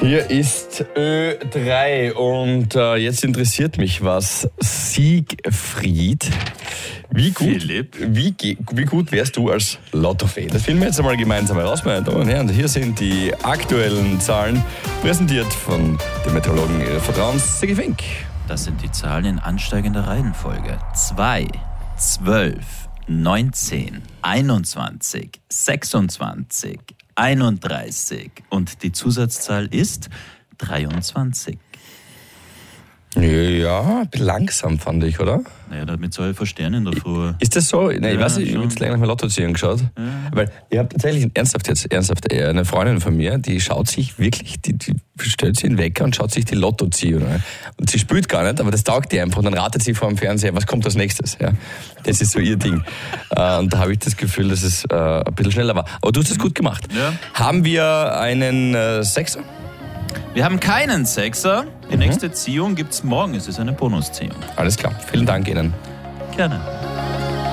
Hier ist Ö3 und jetzt interessiert mich was. Siegfried, wie gut wärst du als Lottofee? Das finden wir jetzt einmal gemeinsam heraus, meine Damen und Herren. Hier sind die aktuellen Zahlen, präsentiert von dem Meteorologen Ihres Vertrauens, Sigi Fink. Das sind die Zahlen in ansteigender Reihenfolge. 2, 12, 19, 21, 26, 31 und die Zusatzzahl ist 23. Ja, langsam fand ich, oder? Naja, damit soll ich verstehen in der Früh. Ist das so? Nein, ich weiß nicht, ich habe jetzt länger nach meinem Lotto ziehen geschaut. Ja. Weil ich habe tatsächlich, ernsthaft, eine Freundin von mir, die schaut sich wirklich, die stellt sich in den Wecker und schaut sich die Lotto-Ziehung. Und sie spielt gar nicht, aber das taugt ihr einfach. Und dann ratet sie vor dem Fernseher, was kommt als nächstes. Ja. Das ist so ihr Ding. Und da habe ich das Gefühl, dass es ein bisschen schneller war. Aber du hast es gut gemacht. Ja. Haben wir einen Sechser? Wir haben keinen Sechser. Die nächste Ziehung gibt's morgen. Es ist eine Bonusziehung. Alles klar. Vielen Dank Ihnen. Gerne.